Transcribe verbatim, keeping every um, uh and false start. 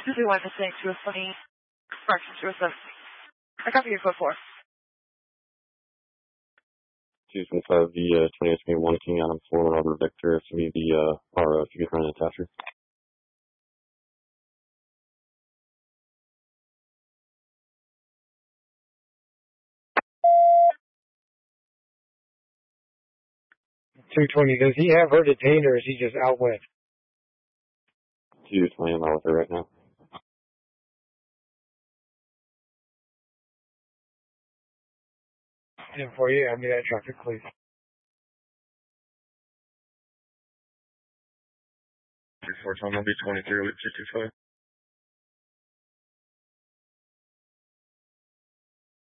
two three one six, two twenty, correction, two seven. I copy your code four. two twenty-five V, uh, twenty-eight twenty-one, King Adam four, Robert Victor, if you need the, uh, or, uh, if you could run an attacher. two twenty, does he have her detained or is he just out west? two twenty, I'm out with her right now. And for you, I need that traffic, please. three four, time will be twenty-three with two two five.